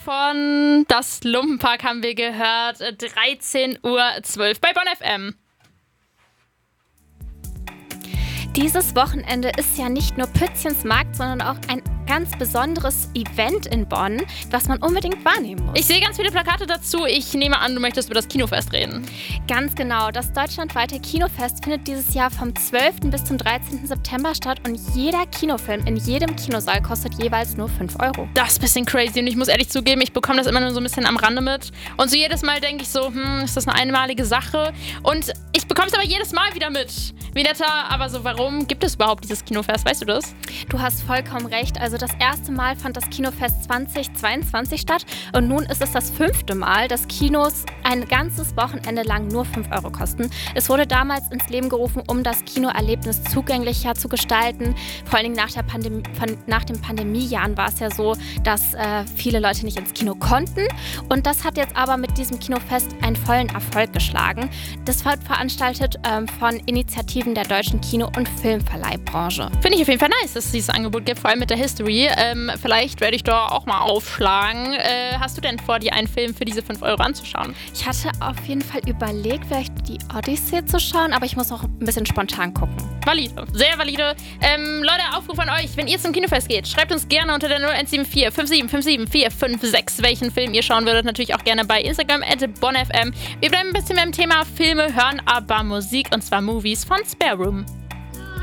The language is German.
von Das Lumpenpack haben wir gehört. 13:12 Uhr bei Bonn FM. Dieses Wochenende ist ja nicht nur Pützchens Markt, sondern auch ein ganz besonderes Event in Bonn, was man unbedingt wahrnehmen muss. Ich sehe ganz viele Plakate dazu. Ich nehme an, du möchtest über das Kinofest reden. Ganz genau. Das deutschlandweite Kinofest findet dieses Jahr vom 12. bis zum 13. September statt und jeder Kinofilm in jedem Kinosaal kostet jeweils nur 5 Euro. Das ist ein bisschen crazy und ich muss ehrlich zugeben, ich bekomme das immer nur so ein bisschen am Rande mit. Und so jedes Mal denke ich so, ist das eine einmalige Sache? Und ich bekomme es aber jedes Mal wieder mit. Violetta, aber so warum gibt es überhaupt dieses Kinofest? Weißt du das? Du hast vollkommen recht. Also das erste Mal fand das Kinofest 2022 statt und nun ist es das 5. Mal, dass Kinos ein ganzes Wochenende lang nur 5 Euro kosten. Es wurde damals ins Leben gerufen, um das Kinoerlebnis zugänglicher zu gestalten. Vor allem nach den Pandemiejahren war es ja so, dass viele Leute nicht ins Kino konnten und das hat jetzt aber mit diesem Kinofest einen vollen Erfolg geschlagen. Das wird veranstaltet von Initiativen der deutschen Kino- und Filmverleihbranche. Finde ich auf jeden Fall nice, dass es dieses Angebot gibt, vor allem mit der History. Vielleicht werde ich da auch mal aufschlagen. Hast du denn vor, dir einen Film für diese 5 Euro anzuschauen? Ich hatte auf jeden Fall überlegt, vielleicht die Odyssee zu schauen, aber ich muss noch ein bisschen spontan gucken. Valide, sehr valide. Leute, Aufruf an euch, wenn ihr zum Kinofest geht, schreibt uns gerne unter der 0174 5757 456, welchen Film ihr schauen würdet. Natürlich auch gerne bei Instagram @bonnfm. Wir bleiben ein bisschen beim Thema Filme hören, aber Musik, und zwar Movies von Spare Room.